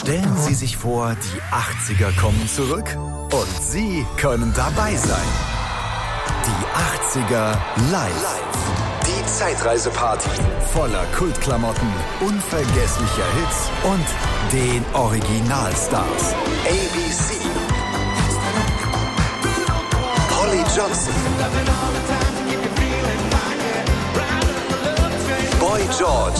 Stellen Sie sich vor, die 80er kommen zurück und Sie können dabei sein. Die 80er live. Die Zeitreiseparty voller Kultklamotten, unvergesslicher Hits und den Originalstars. ABC, Holly Johnson, Boy George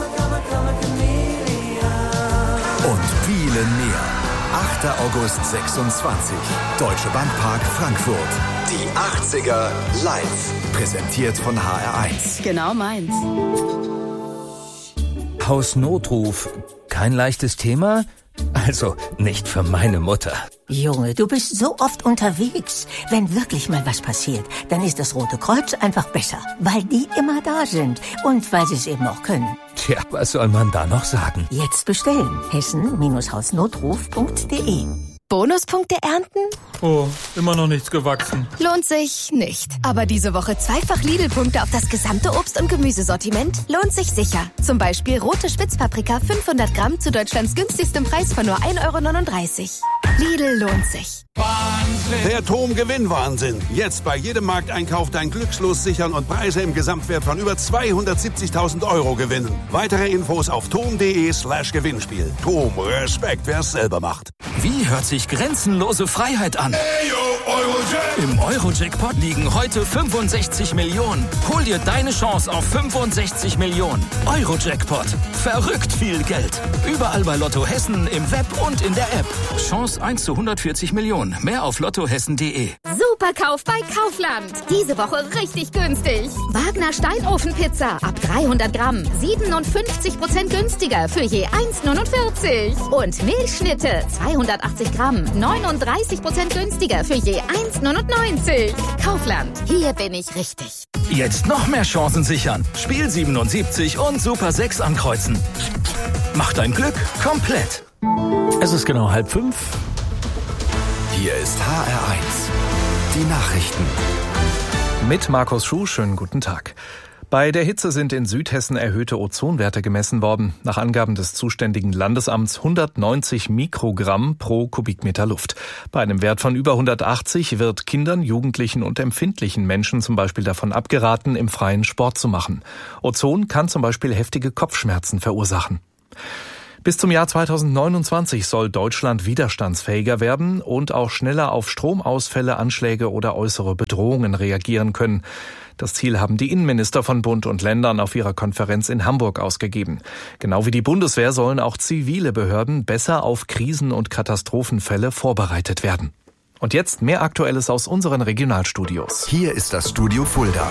und viele mehr. 8. August 26. Deutsche Bankpark Frankfurt. Die 80er live. Präsentiert von HR1. Genau meins. Hausnotruf. Kein leichtes Thema? Also nicht für meine Mutter. Junge, du bist so oft unterwegs. Wenn wirklich mal was passiert, dann ist das Rote Kreuz einfach besser. Weil die immer da sind. Und weil sie es eben auch können. Tja, was soll man da noch sagen? Jetzt bestellen. Hessen-hausnotruf.de. Bonuspunkte ernten? Oh, immer noch nichts gewachsen. Lohnt sich nicht. Aber diese Woche zweifach Lidl-Punkte auf das gesamte Obst- und Gemüsesortiment lohnt sich sicher. Zum Beispiel rote Spitzpaprika 500 Gramm zu Deutschlands günstigstem Preis von nur 1,39 €. Lidl lohnt sich. Der TOM-Gewinnwahnsinn. Jetzt bei jedem Markteinkauf dein Glückslos sichern und Preise im Gesamtwert von über 270.000 € gewinnen. Weitere Infos auf tom.de/Gewinnspiel. TOM, Respekt, wer es selber macht. Wie hört sich grenzenlose Freiheit an? Im Euro-Jackpot liegen heute 65 Millionen. Hol dir deine Chance auf 65 Millionen. Euro-Jackpot. Verrückt viel Geld. Überall bei Lotto Hessen, im Web und in der App. Chance 1 zu 140 Millionen. Mehr auf lottohessen.de. Superkauf bei Kaufland. Diese Woche richtig günstig. Wagner Steinofenpizza ab 300 Gramm. 57% günstiger für je 1,49. Und Milchschnitte 280 Gramm. 39% günstiger für je 1,99. Kaufland. Hier bin ich richtig. Jetzt noch mehr Chancen sichern. Spiel 77 und Super 6 ankreuzen. Mach dein Glück komplett. Es ist genau 4:30. Hier ist HR1. Die Nachrichten. Mit Markus Schuh, schönen guten Tag. Bei der Hitze sind in Südhessen erhöhte Ozonwerte gemessen worden. Nach Angaben des zuständigen Landesamts 190 Mikrogramm pro Kubikmeter Luft. Bei einem Wert von über 180 wird Kindern, Jugendlichen und empfindlichen Menschen zum Beispiel davon abgeraten, im Freien Sport zu machen. Ozon kann zum Beispiel heftige Kopfschmerzen verursachen. Bis zum Jahr 2029 soll Deutschland widerstandsfähiger werden und auch schneller auf Stromausfälle, Anschläge oder äußere Bedrohungen reagieren können. Das Ziel haben die Innenminister von Bund und Ländern auf ihrer Konferenz in Hamburg ausgegeben. Genau wie die Bundeswehr sollen auch zivile Behörden besser auf Krisen- und Katastrophenfälle vorbereitet werden. Und jetzt mehr Aktuelles aus unseren Regionalstudios. Hier ist das Studio Fulda.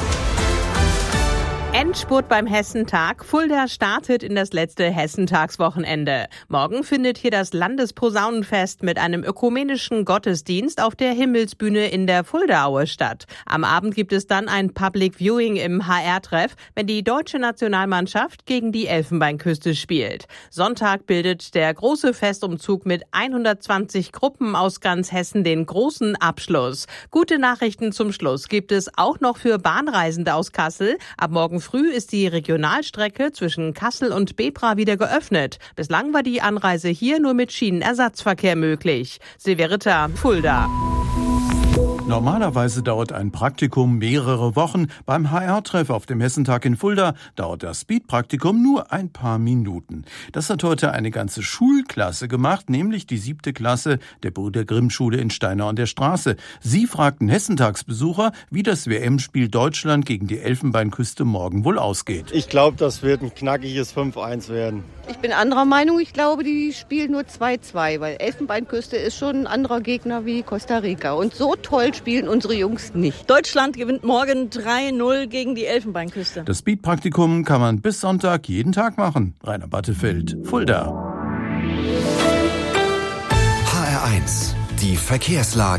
Endspurt beim Hessentag. Fulda startet in das letzte Hessentagswochenende. Morgen findet hier das Landesposaunenfest mit einem ökumenischen Gottesdienst auf der Himmelsbühne in der Fuldaaue statt. Am Abend gibt es dann ein Public Viewing im HR-Treff, wenn die deutsche Nationalmannschaft gegen die Elfenbeinküste spielt. Sonntag bildet der große Festumzug mit 120 Gruppen aus ganz Hessen den großen Abschluss. Gute Nachrichten zum Schluss gibt es auch noch für Bahnreisende aus Kassel. Ab morgen früh ist die Regionalstrecke zwischen Kassel und Bebra wieder geöffnet. Bislang war die Anreise hier nur mit Schienenersatzverkehr möglich. Silverita, Fulda. Normalerweise dauert ein Praktikum mehrere Wochen. Beim HR-Treff auf dem Hessentag in Fulda dauert das Speed-Praktikum nur ein paar Minuten. Das hat heute eine ganze Schulklasse gemacht, nämlich die 7. Klasse der Brüder-Grimm-Schule in Steinau an der Straße. Sie fragten Hessentagsbesucher, wie das WM-Spiel Deutschland gegen die Elfenbeinküste morgen wohl ausgeht. Ich glaube, das wird ein knackiges 5-1 werden. Ich bin anderer Meinung. Ich glaube, die spielen nur 2-2, weil Elfenbeinküste ist schon ein anderer Gegner wie Costa Rica. Und so toll spielen unsere Jungs nicht. Deutschland gewinnt morgen 3-0 gegen die Elfenbeinküste. Das Speed-Praktikum kann man bis Sonntag jeden Tag machen. Rainer Battefeld, Fulda. HR1, die Verkehrslage.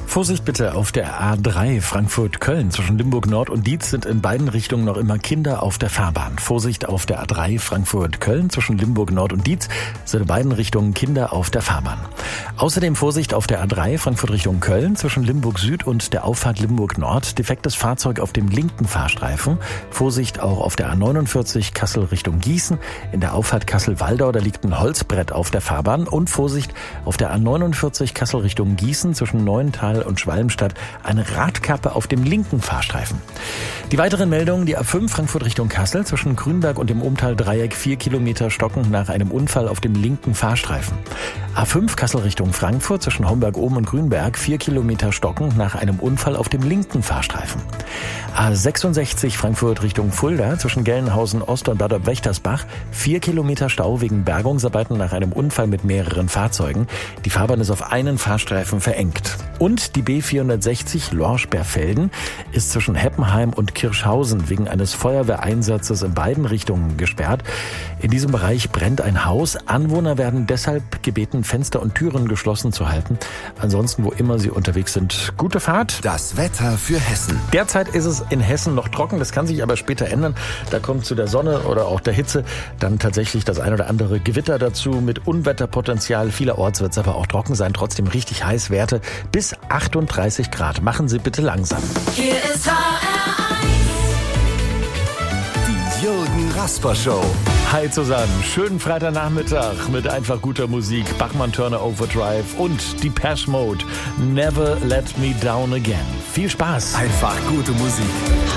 Vorsicht bitte auf der A3 Frankfurt-Köln. Zwischen Limburg Nord und Dietz sind in beiden Richtungen noch immer Kinder auf der Fahrbahn. Vorsicht auf der A3 Frankfurt-Köln. Zwischen Limburg Nord und Dietz sind in beiden Richtungen Kinder auf der Fahrbahn. Außerdem Vorsicht auf der A3 Frankfurt Richtung Köln. Zwischen Limburg Süd und der Auffahrt Limburg Nord. Defektes Fahrzeug auf dem linken Fahrstreifen. Vorsicht auch auf der A49 Kassel Richtung Gießen. In der Auffahrt Kassel-Waldau, da liegt ein Holzbrett auf der Fahrbahn. Und Vorsicht auf der A49 Kassel Richtung Gießen. Zwischen Neuental und Schwalmstadt eine Radkappe auf dem linken Fahrstreifen. Die weiteren Meldungen, die A5 Frankfurt Richtung Kassel zwischen Grünberg und dem Umtal-Dreieck 4 Kilometer stockend nach einem Unfall auf dem linken Fahrstreifen. A5 Kassel Richtung Frankfurt zwischen Homberg-Ohm und Grünberg 4 Kilometer stockend nach einem Unfall auf dem linken Fahrstreifen. A66 Frankfurt Richtung Fulda zwischen Gelnhausen Ost und Bad Wächtersbach 4 Kilometer Stau wegen Bergungsarbeiten nach einem Unfall mit mehreren Fahrzeugen. Die Fahrbahn ist auf einen Fahrstreifen verengt. Und die B460 Lorsch-Berfelden ist zwischen Heppenheim und Kirschhausen wegen eines Feuerwehreinsatzes in beiden Richtungen gesperrt. In diesem Bereich brennt ein Haus. Anwohner werden deshalb gebeten, Fenster und Türen geschlossen zu halten. Ansonsten, wo immer sie unterwegs sind, gute Fahrt. Das Wetter für Hessen. Derzeit ist es in Hessen noch trocken. Das kann sich aber später ändern. Da kommt zu der Sonne oder auch der Hitze dann tatsächlich das ein oder andere Gewitter dazu mit Unwetterpotenzial. Vielerorts wird es aber auch trocken sein. Trotzdem richtig heiß, Werte bis 38 Grad. Machen Sie bitte langsam. Hier ist HR1. Die Jürgen Rasper Show. Hi zusammen, schönen Freitagnachmittag mit einfach guter Musik, Bachmann Turner Overdrive und Depeche Mode, Never Let Me Down Again. Viel Spaß. Einfach gute Musik.